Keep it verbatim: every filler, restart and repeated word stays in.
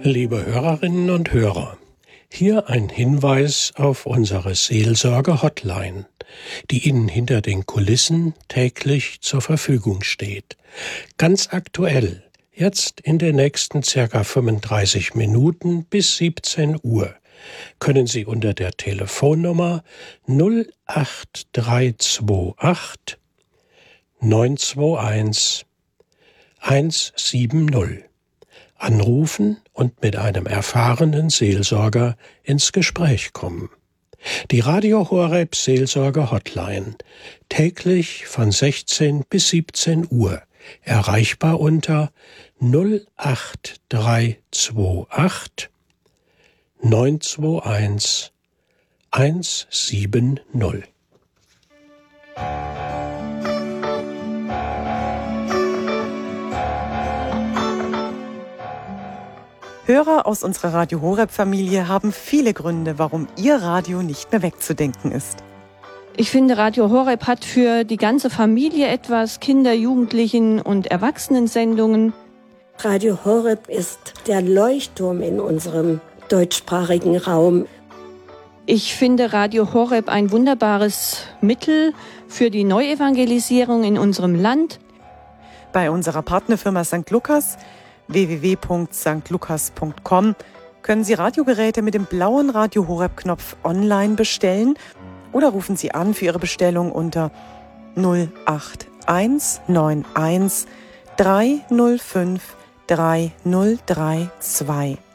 Liebe Hörerinnen und Hörer, hier ein Hinweis auf unsere Seelsorge-Hotline, die Ihnen hinter den Kulissen täglich zur Verfügung steht. Ganz aktuell, jetzt in den nächsten circa fünfunddreißig Minuten bis siebzehn Uhr, können Sie unter der Telefonnummer null acht drei zwei acht neun zwei eins eins sieben null anrufen und mit einem erfahrenen Seelsorger ins Gespräch kommen. Die Radio Horeb Seelsorge Hotline, täglich von sechzehn bis siebzehn Uhr, erreichbar unter null acht drei zwei acht neun zwei eins eins sieben null. Hörer aus unserer Radio Horeb-Familie haben viele Gründe, warum ihr Radio nicht mehr wegzudenken ist. Ich finde, Radio Horeb hat für die ganze Familie etwas, Kinder-, Jugendlichen- und Erwachsenensendungen. Radio Horeb ist der Leuchtturm in unserem deutschsprachigen Raum. Ich finde Radio Horeb ein wunderbares Mittel für die Neuevangelisierung in unserem Land. Bei unserer Partnerfirma Sankt Lukas w w w punkt sankt lukas punkt com können Sie Radiogeräte mit dem blauen Radio Horeb-Knopf online bestellen oder rufen Sie an für Ihre Bestellung unter null acht eins neun eins drei null fünf drei null drei zwei.